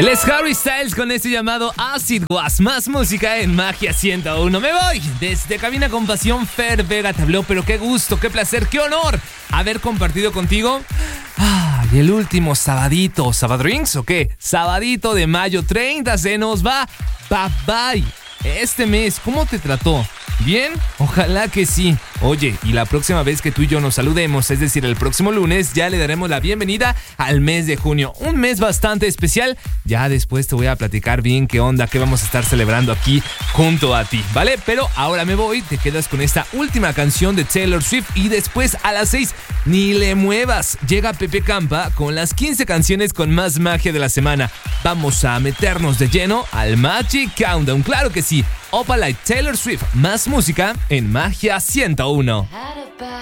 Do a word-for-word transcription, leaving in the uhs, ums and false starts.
Él es Harry Styles con este llamado Acid Was. Más música en Magia ciento uno. Me voy desde Cabina con Pasión. Fer Vega te habló, pero qué gusto, qué placer, qué honor haber compartido contigo. Ah, y el último sabadito, ¿Sabadrinks o qué? Sabadito de mayo, treinta se nos va. Bye bye. Este mes, ¿cómo te trató? ¿Bien? Ojalá que sí. Oye, y la próxima vez que tú y yo nos saludemos, es decir, el próximo lunes, ya le daremos la bienvenida al mes de junio. Un mes bastante especial. Ya después te voy a platicar bien qué onda, qué vamos a estar celebrando aquí junto a ti, ¿vale? Pero ahora me voy, te quedas con esta última canción de Taylor Swift y después a las seis, ni le muevas. Llega Pepe Campa con las quince canciones con más magia de la semana. Vamos a meternos de lleno al Magic Countdown, claro que sí. Opalite, Taylor Swift, más música en Magia ciento uno.